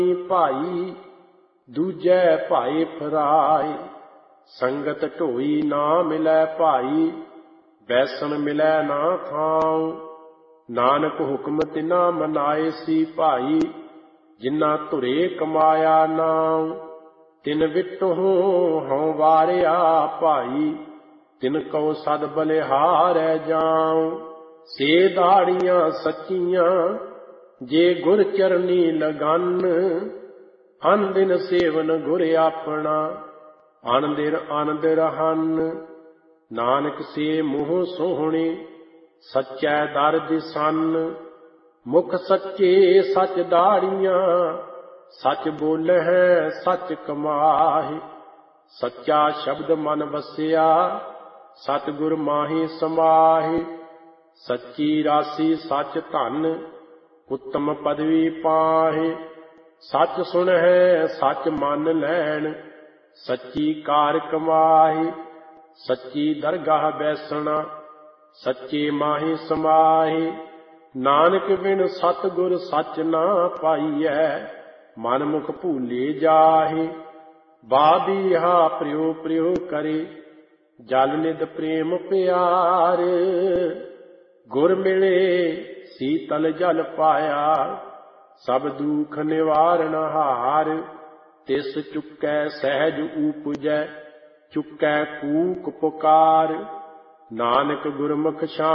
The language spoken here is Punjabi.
ਭਾਈ ਦੂਜੈ ਭਾਏ ਫਰਾਏ। ਸੰਗਤ ਢੋਈ ਨਾ ਮਿਲੈ ਭਾਈ, ਬੈਸਣ ਮਿਲੈ ਨਾ ਥਾਉ। ਨਾਨਕ ਹੁਕਮ ਤਿਨਾ ਮਨਾਏ ਸੀ ਭਾਈ, ਜਿਨ੍ਹਾਂ ਧੁਰੇ ਕਮਾਇਆ ਨਾਉ। ਤਿਨ ਵਿਟਹੁ ਹਉ ਵਾਰਿਆ ਭਾਈ, ਤਿਨ ਕਉ ਸਦ ਬਲਿਹਾਰੈ ਜਾਉ। ਸੇ ਦਾੜੀਆਂ ਸੱਚੀਆਂ ਜੇ ਗੁਰ ਚਰਨੀ ਲਗਨ, ਅਨ ਦਿਨ ਸੇਵਨ ਗੁਰ ਆਪਣਾ, ਅਨ ਦਿਨ ਆਨੰਦ ਰਹਨ। ਨਾਨਕ ਸੇ ਮੂੰਹ ਸੋਹਣੇ ਸੱਚੈ ਦਰ ਦਿਸਨ, ਮੁਖ ਸੱਚੇ ਸਚ ਦਾੜੀਆਂ, ਸਚ ਬੋਲਹਿ ਸਚ ਕਮਾਹਿ। ਸੱਚਾ ਸ਼ਬਦ ਮਨ ਵਸਿਆ, ਸਤਿਗੁਰ ਮਾਹੀ ਸਮਾਹਿ। ਸੱਚੀ ਰਾਸੀ ਸਚ ਧਨ, ਉੱਤਮ ਪਦਵੀ ਪਾਹਿ। ਸੱਚ ਸੁਣਹਿ ਸੱਚ ਮੰਨ ਲੈਣ, ਸੱਚੀ ਕਾਰ ਕਮਾਹਿ। ਸੱਚੀ ਦਰਗਾਹ ਬੈਸਣਾ, ਸੱਚੇ ਮਾਹੀ ਸਮਾਹਿ। ਨਾਨਕ ਬਿਨ ਸਤਿਗੁਰ ਸੱਚ ਨਾ ਪਾਈਐ, ਮਨ ਮੁਖ ਭੂਲੇ ਜਾਹਿ। ਬਾਬੀਹਾ ਪ੍ਰਿਉ ਪ੍ਰਿਉ ਕਰੇ, ਜਲ ਨਿਧ ਪ੍ਰੇਮ ਪਿਆਰ। ਗੁਰ ਮਿਲੇ ਸੀਤਲ ਜਲ ਪਾਇਆ, ਸਭ ਦੁਖ ਨਿਵਾਰਨ ਹਾਰ। ਤਿਸ ਚੁੱਕੈ ਸਹਿਜ ਊਪਜੈ, ਚੁੱਕੈ ਕੂਕ ਪੁਕਾਰ। ਨਾਨਕ ਗੁਰਮੁਖ